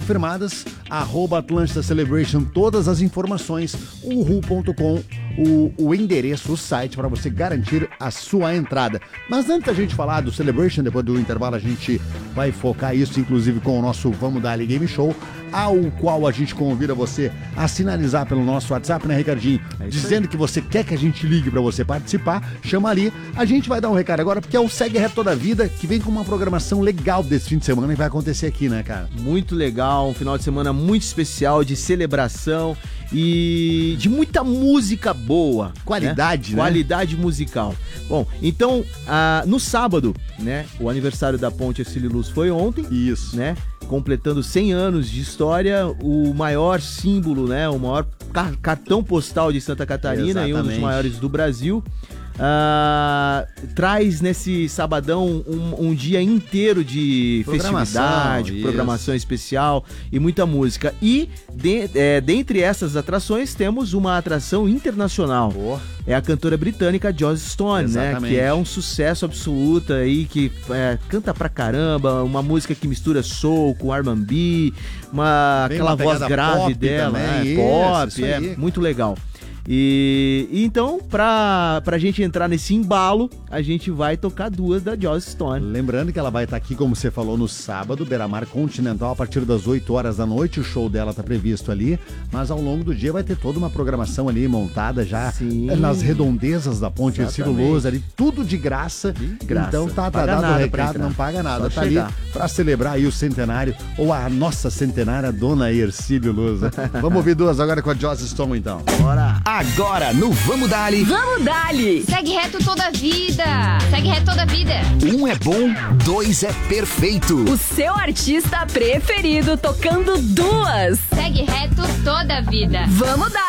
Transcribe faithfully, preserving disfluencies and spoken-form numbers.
confirmadas, arroba Atlântida Celebration, todas as informações, uhu ponto com, o, o endereço, o site para você garantir a sua entrada. Mas antes da gente falar do Celebration, depois do intervalo a gente vai focar isso, inclusive com o nosso Vamos Dali Game Show, ao qual a gente convida você a sinalizar pelo nosso WhatsApp, né, Ricardinho? É dizendo aí que você quer que a gente ligue para você participar, chama ali. A gente vai dar um recado agora, porque é o Segue Reto Toda a Vida, que vem com uma programação legal desse fim de semana e vai acontecer aqui, né, cara? Muito legal, um final de semana muito especial, de celebração e de muita música boa. Qualidade, né? né? Qualidade musical. Bom, então, ah, no sábado, né, o aniversário da Ponte Ercílio Luz foi ontem. Isso. Né? Completando cem anos de história, o maior símbolo, né, o maior car- cartão postal de Santa Catarina. Exatamente. E um dos maiores do Brasil. Uh, traz nesse sabadão um, um dia inteiro de festividade, isso. programação especial e muita música. E de, é, dentre essas atrações temos uma atração internacional. Oh. É a cantora britânica Joss Stone, né? Que é um sucesso absoluto aí, que é, canta pra caramba, uma música que mistura soul com R and B, uma, aquela uma voz grave dela, né? Isso, pop, isso é muito legal. E, e então, pra, pra gente entrar nesse embalo, a gente vai tocar duas da Joss Stone. Lembrando que ela vai estar aqui, como você falou, no sábado, Beira-Mar Continental, a partir das oito horas da noite. O show dela tá previsto ali, mas ao longo do dia vai ter toda uma programação ali montada já. Sim. Nas redondezas da Ponte Ercílio Luz, ali, tudo de graça. De graça. Então tá, tá dado o recado, não paga nada. Só tá chegar ali pra celebrar aí o centenário, ou a nossa centenária, Dona Ercílio Luz. Né? Vamos ouvir duas agora com a Joss Stone, então. Bora! Agora no Vamos Dali. Vamos Dali. Segue reto toda a vida. Segue reto toda a vida. Um é bom, dois é perfeito. O seu artista preferido tocando duas. Segue reto toda a vida. Vamos Dali.